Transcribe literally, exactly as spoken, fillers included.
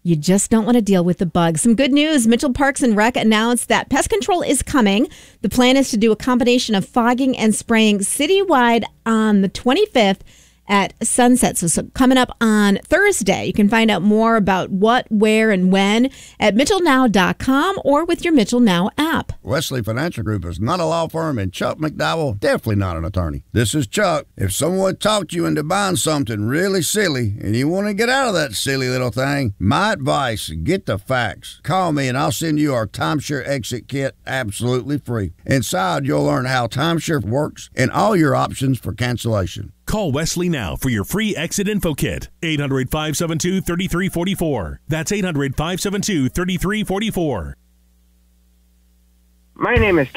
You just don't want to deal with the bugs. Some good news. Mitchell Parks and Rec announced that pest control is coming. The plan is to do a combination of fogging and spraying citywide on the twenty-fifth at sunset. So, so coming up on Thursday. You can find out more about what, where, and when at mitchell now dot com or with your Mitchell Now app. Wesley Financial Group is not a law firm, and Chuck McDowell definitely not an attorney. This is Chuck. If someone talked you into buying something really silly and you want to get out of that silly little thing, my advice, get the facts. Call me and I'll send you our timeshare exit kit absolutely free. Inside, you'll learn how timeshare works and all your options for cancellation. Call Wesley now for your free exit info kit. eight hundred, five seven two, three three four four. That's eight hundred, five seven two, three three four four. My name is